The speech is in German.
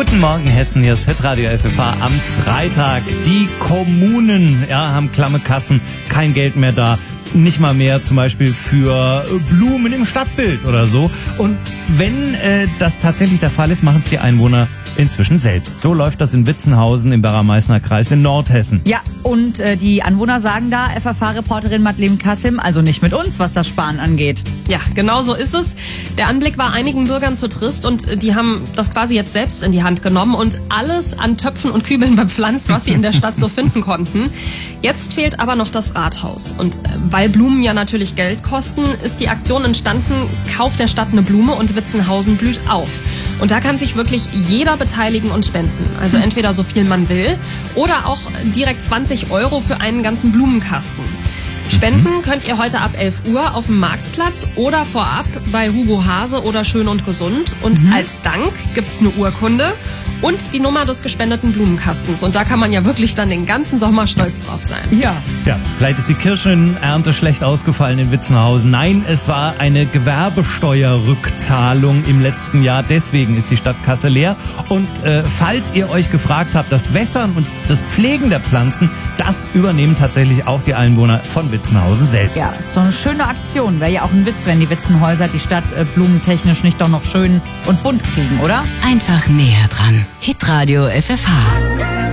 Guten Morgen Hessen, hier ist Hitradio FFH am Freitag. Die Kommunen haben klamme Kassen, kein Geld mehr da. Nicht mal mehr zum Beispiel für Blumen im Stadtbild oder so. Und wenn das tatsächlich der Fall ist, machen es die Einwohner inzwischen selbst. So läuft das in Witzenhausen im Werra-Meißner Kreis in Nordhessen. Ja, und die Anwohner sagen da, FFH-Reporterin Madeleine Kassim, also nicht mit uns, was das Sparen angeht. Ja, genau so ist es. Der Anblick war einigen Bürgern zu trist und die haben das quasi jetzt selbst in die Hand genommen und alles an Töpfen und Kübeln bepflanzt, was sie in der Stadt so finden konnten. Jetzt fehlt aber noch das Rathaus. Und weil Blumen ja natürlich Geld kosten, ist die Aktion entstanden, Kauf der Stadt eine Blume und Witzenhausen blüht auf. Und da kann sich wirklich jeder beteiligen und spenden. Also entweder so viel man will oder auch direkt 20 € für einen ganzen Blumenkasten. Spenden könnt ihr heute ab 11 Uhr auf dem Marktplatz oder vorab bei Hugo Hase oder Schön und Gesund. Und als Dank gibt's eine Urkunde und die Nummer des gespendeten Blumenkastens. Und da kann man ja wirklich dann den ganzen Sommer stolz drauf sein. Ja. Ja, vielleicht ist die Kirschenernte schlecht ausgefallen in Witzenhausen. Nein, es war eine Gewerbesteuerrückzahlung im letzten Jahr. Deswegen ist die Stadtkasse leer. Und falls ihr euch gefragt habt, das Wässern und das Pflegen der Pflanzen, das übernehmen tatsächlich auch die Einwohner von Witzenhausen selbst. Ja, ist so eine schöne Aktion. Wäre ja auch ein Witz, wenn die Witzenhäuser die Stadt blumentechnisch nicht doch noch schön und bunt kriegen, oder? Einfach näher dran. Hitradio FFH.